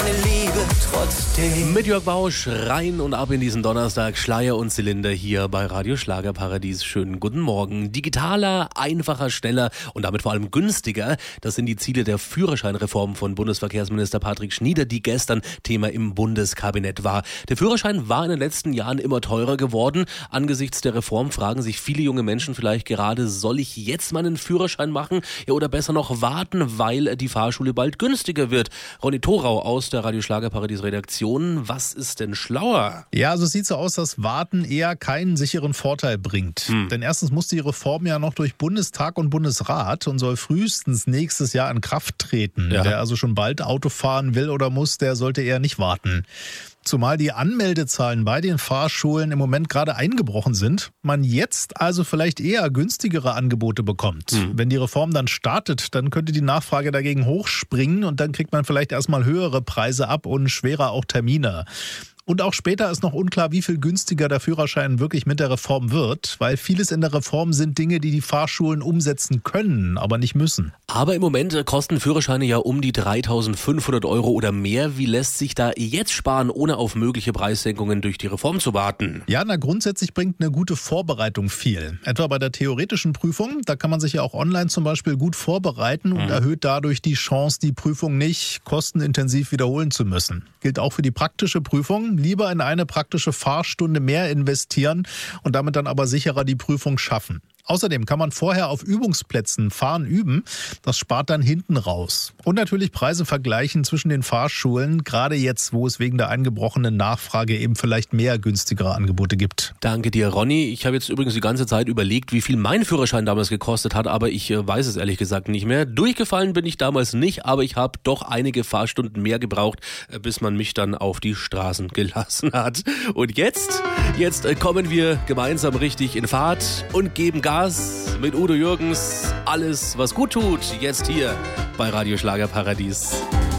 meine Liebe trotzdem. Mit Jörg Bausch rein und ab in diesen Donnerstag. Schleier und Zylinder hier bei Radio Schlagerparadies. Schönen guten Morgen. Digitaler, einfacher, schneller und damit vor allem günstiger. Das sind die Ziele der Führerscheinreform von Bundesverkehrsminister Patrick Schnieder, die gestern Thema im Bundeskabinett war. Der Führerschein war in den letzten Jahren immer teurer geworden. Angesichts der Reform fragen sich viele junge Menschen vielleicht gerade, soll ich jetzt meinen Führerschein machen? Ja, oder besser noch warten, weil die Fahrschule bald günstiger wird. Ronny Thorau aus der Radio Schlagerparadies Redaktion. Was ist denn schlauer? Ja, also es sieht so aus, dass Warten eher keinen sicheren Vorteil bringt. Denn erstens muss die Reform ja noch durch Bundestag und Bundesrat und soll frühestens nächstes Jahr in Kraft treten. Ja. Wer also schon bald Auto fahren will oder muss, der sollte eher nicht warten. Zumal die Anmeldezahlen bei den Fahrschulen im Moment gerade eingebrochen sind, man jetzt also vielleicht eher günstigere Angebote bekommt. Wenn die Reform dann startet, dann könnte die Nachfrage dagegen hochspringen und dann kriegt man vielleicht erstmal höhere Preise ab und schwerer auch Termine. Und auch später ist noch unklar, wie viel günstiger der Führerschein wirklich mit der Reform wird, weil vieles in der Reform sind Dinge, die die Fahrschulen umsetzen können, aber nicht müssen. Aber im Moment kosten Führerscheine ja um die 3.500 € oder mehr. Wie lässt sich da jetzt sparen, ohne auf mögliche Preissenkungen durch die Reform zu warten? Ja, grundsätzlich bringt eine gute Vorbereitung viel. Etwa bei der theoretischen Prüfung, da kann man sich ja auch online zum Beispiel gut vorbereiten und erhöht dadurch die Chance, die Prüfung nicht kostenintensiv wiederholen zu müssen. Gilt auch für die praktische Prüfung. Lieber in eine praktische Fahrstunde mehr investieren und damit dann aber sicherer die Prüfung schaffen. Außerdem kann man vorher auf Übungsplätzen fahren üben. Das spart dann hinten raus. Und natürlich Preise vergleichen zwischen den Fahrschulen, gerade jetzt, wo es wegen der eingebrochenen Nachfrage eben vielleicht mehr günstigere Angebote gibt. Danke dir, Ronny. Ich habe jetzt übrigens die ganze Zeit überlegt, wie viel mein Führerschein damals gekostet hat, aber ich weiß es ehrlich gesagt nicht mehr. Durchgefallen bin ich damals nicht, aber ich habe doch einige Fahrstunden mehr gebraucht, bis man mich dann auf die Straßen gelassen hat. Und jetzt kommen wir gemeinsam richtig in Fahrt und geben Gas mit Udo Jürgens. Alles, was gut tut, jetzt hier bei Radio Schlagerparadies.